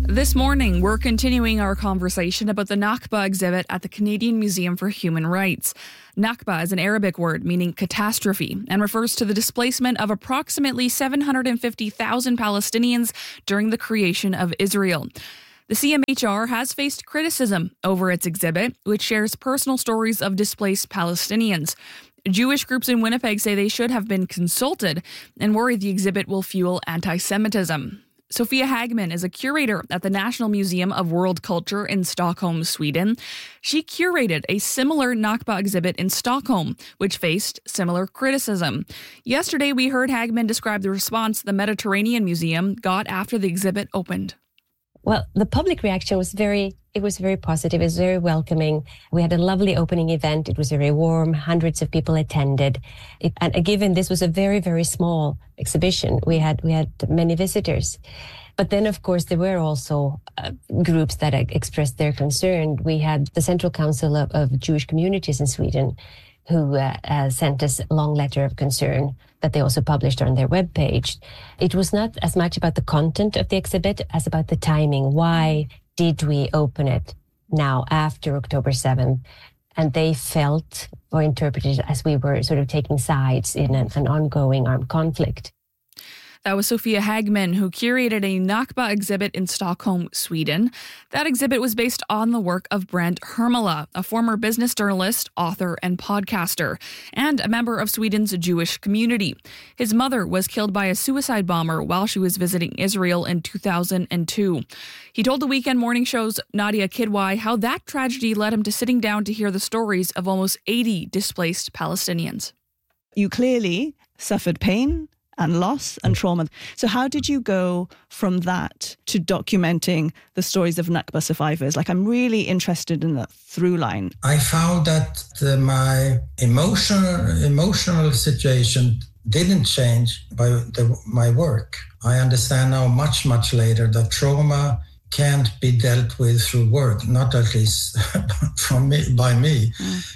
This morning, we're continuing our conversation about the Nakba exhibit at the Canadian Museum for Human Rights. Nakba is an Arabic word meaning catastrophe and refers to the displacement of approximately 750,000 Palestinians during the creation of Israel. The CMHR has faced criticism over its exhibit, which shares personal stories of displaced Palestinians. Jewish groups in Winnipeg say they should have been consulted and worry the exhibit will fuel anti-Semitism. Sofia Hagman is a curator at the National Museum of World Culture in Stockholm, Sweden. She curated a similar Nakba exhibit in Stockholm, which faced similar criticism. Yesterday, we heard Hagman describe the response the Mediterranean Museum got after the exhibit opened. Well, the public reaction was very positive. It was very welcoming. We had a lovely opening event. It was very warm. Hundreds of people attended. And given this was a very, very small exhibition, we had many visitors. But then, of course, there were also groups that expressed their concern. We had the Central Council of Jewish Communities in Sweden, who sent us a long letter of concern that they also published on their webpage. It was not as much about the content of the exhibit as about the timing. Why did we open it now after October 7th? And they felt or interpreted it as we were sort of taking sides in an ongoing armed conflict. That was Sofia Hagman, who curated a Nakba exhibit in Stockholm, Sweden. That exhibit was based on the work of Brent Hermela, a former business journalist, author, and podcaster, and a member of Sweden's Jewish community. His mother was killed by a suicide bomber while she was visiting Israel in 2002. He told the Weekend Morning Show's Nadia Kidwai how that tragedy led him to sitting down to hear the stories of almost 80 displaced Palestinians. You clearly suffered pain and loss and trauma. So how did you go from that to documenting the stories of Nakba survivors? I'm really interested in that through line. I found that my emotional situation didn't change by my work. I understand now much, much later that trauma can't be dealt with through work, not at least by me.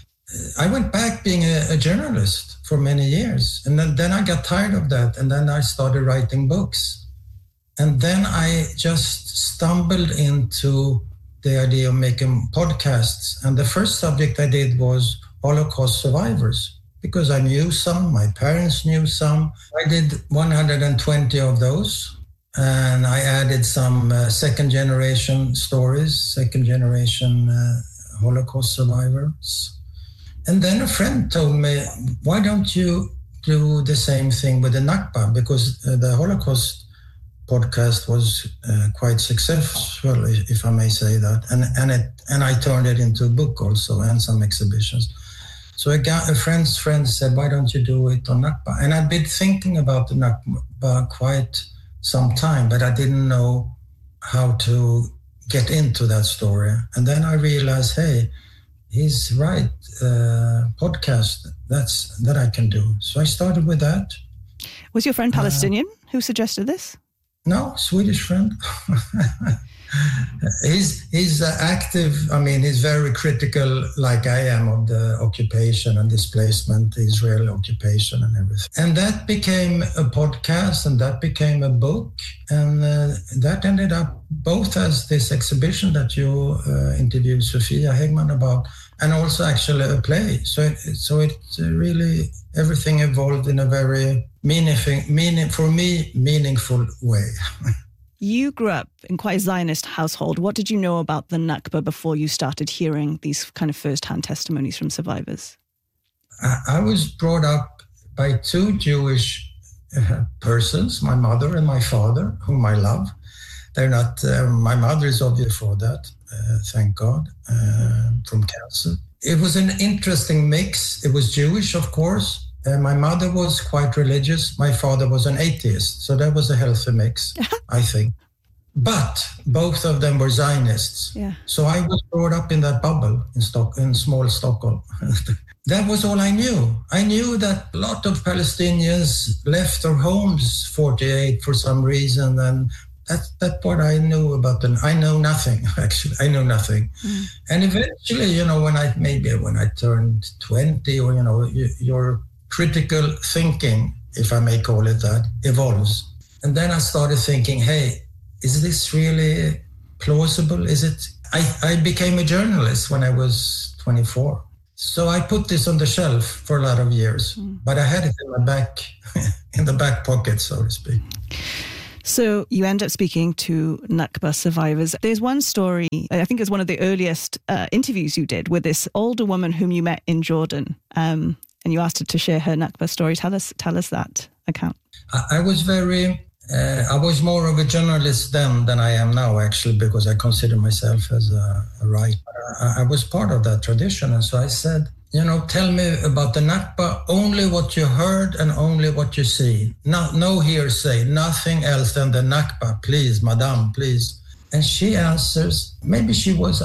I went back being a journalist for many years. And then I got tired of that. And then I started writing books. And then I just stumbled into the idea of making podcasts. And the first subject I did was Holocaust survivors, because I knew some, my parents knew some. I did 120 of those. And I added some second-generation stories, second-generation Holocaust survivors. And then a friend told me, why don't you do the same thing with the Nakba? Because the Holocaust podcast was quite successful, if I may say that. And I turned it into a book also and some exhibitions. So a friend's friend said, why don't you do it on Nakba? And I'd been thinking about the Nakba quite some time, but I didn't know how to get into that story. And then I realized, hey, he's right, podcast, that I can do. So I started with that. Was your friend Palestinian who suggested this? No, Swedish friend. He's active. I mean, he's very critical, like I am, of the occupation and displacement, the Israeli occupation and everything. And that became a podcast, and that became a book, and that ended up both as this exhibition that you interviewed Sofia Hagman about, and also actually a play. So it really, everything evolved in a very meaningful way. You grew up in quite a Zionist household. What did you know about the Nakba before you started hearing these kind of first-hand testimonies from survivors? I was brought up by two Jewish persons, my mother and my father, whom I love. They're not, my mother is obviously for that, thank God, from cancer. It was an interesting mix. It was Jewish, of course. My mother was quite religious. My father was an atheist. So that was a healthy mix, I think. But both of them were Zionists. Yeah. So I was brought up in that bubble in small Stockholm. That was all I knew. I knew that a lot of Palestinians left their homes 48 for some reason, and that's what I knew about them. I know nothing, actually. I know nothing. Mm. And eventually, when I turned 20, or, your critical thinking, if I may call it that, evolves. And then I started thinking, hey, is this really plausible? Is it? I became a journalist when I was 24. So I put this on the shelf for a lot of years, but I had it in the back pocket, so to speak. So you end up speaking to Nakba survivors. There's one story, I think it's one of the earliest interviews you did, with this older woman whom you met in Jordan, and you asked her to share her Nakba story. Tell us that account. I was more of a journalist then than I am now, actually, because I consider myself as a writer. I was part of that tradition, and so I said, tell me about the Nakba, only what you heard and only what you see. No hearsay, nothing else than the Nakba, please, madame, please. And she answers, maybe she was,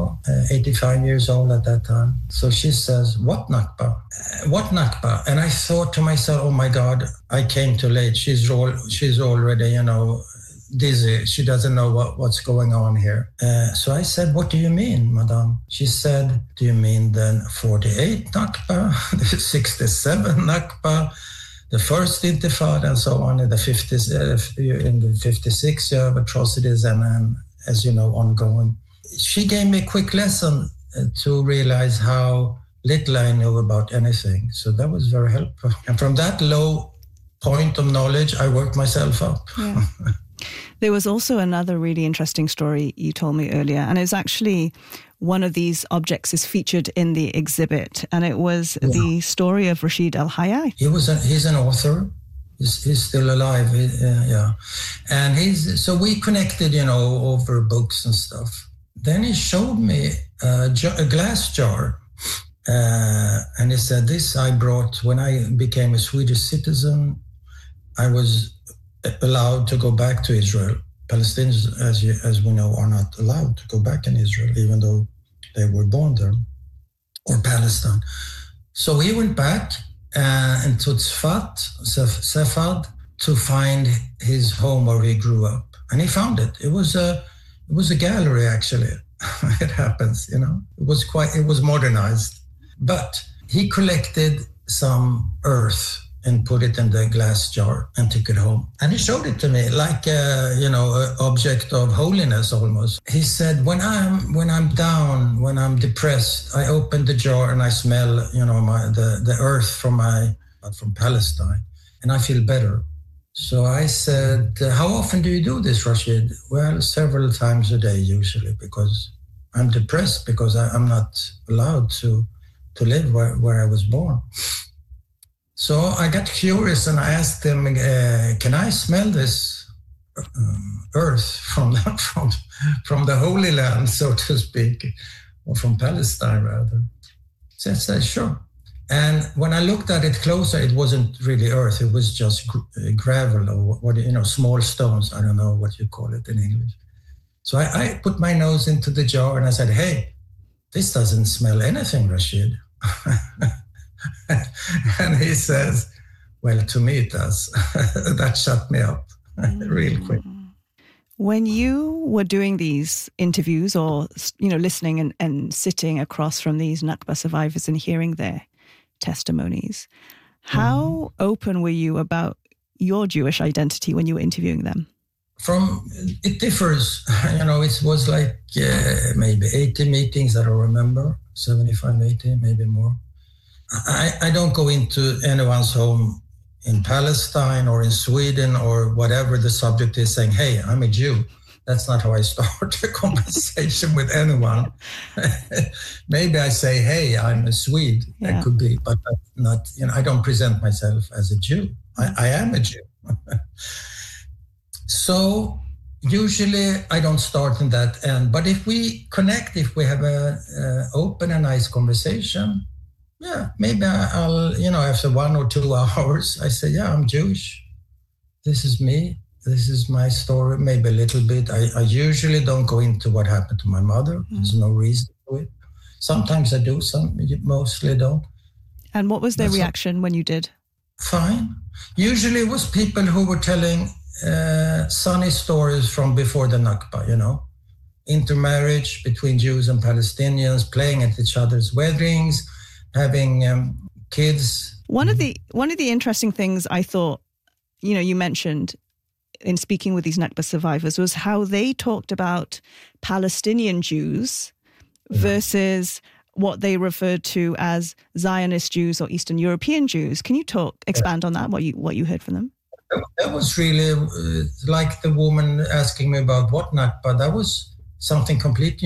85 years old at that time. So she says, what Nakba? What Nakba? And I thought to myself, oh my God, I came too late. She's already, dizzy. She doesn't know what's going on here. So I said, what do you mean, madame? She said, do you mean then 48 Nakba, the 67 Nakba, the first Intifada, and so on, in the 50s, in the 56 year of atrocities, and as you know, ongoing. She gave me a quick lesson to realize how little I knew about anything. So that was very helpful. And from that low point of knowledge, I worked myself up. Yeah. There was also another really interesting story you told me earlier, and it's actually one of these objects is featured in the exhibit, and it was the story of Rashid El Hayya. He's an author. He's still alive. And so we connected, over books and stuff. Then he showed me a glass jar, and he said, "This I brought when I became a Swedish citizen. I was allowed to go back to Israel. Palestinians, as we know, are not allowed to go back in Israel, even though they were born there, or Palestine. So he went back into Safad to find his home where he grew up, and he found it. It was a gallery, actually. It happens, It was modernized, but he collected some earth and put it in the glass jar and took it home. And he showed it to me like an object of holiness almost. He said, when I'm down, when I'm depressed, I open the jar and I smell, the earth from Palestine, and I feel better. So I said, how often do you do this, Rashid? Well, several times a day usually, because I'm depressed, because I'm not allowed to live where I was born. So I got curious and I asked him, can I smell this earth from the Holy Land, so to speak, or from Palestine rather? So I said, sure. And when I looked at it closer, it wasn't really earth. It was just gravel or small stones. I don't know what you call it in English. So I put my nose into the jar and I said, hey, this doesn't smell anything, Rashid. And he says, well, to me it does. That shut me up real quick. When you were doing these interviews or, listening and sitting across from these Nakba survivors and hearing their testimonies, how open were you about your Jewish identity when you were interviewing them? It differs. It was like maybe 80 meetings that I remember, 75, 80, maybe more. I don't go into anyone's home in Palestine or in Sweden or whatever the subject is saying, hey, I'm a Jew. That's not how I start a conversation with anyone. Maybe I say, hey, I'm a Swede. Yeah. That could be, but not, I don't present myself as a Jew. I am a Jew. So usually I don't start in that end. But if we connect, if we have an open and nice conversation, yeah, maybe I'll, after 1 or 2 hours, I say, yeah, I'm Jewish. This is me. This is my story, maybe a little bit. I usually don't go into what happened to my mother. There's no reason to it. Sometimes I do, mostly don't. And what was their reaction when you did? Fine. Usually it was people who were telling sunny stories from before the Nakba, intermarriage between Jews and Palestinians, playing at each other's weddings, having kids. One of the interesting things I thought, you mentioned in speaking with these Nakba survivors was how they talked about Palestinian Jews versus what they referred to as Zionist Jews or Eastern European Jews. Can you expand on that, what you heard from them? That was really like the woman asking me about what Nakba. That was something completely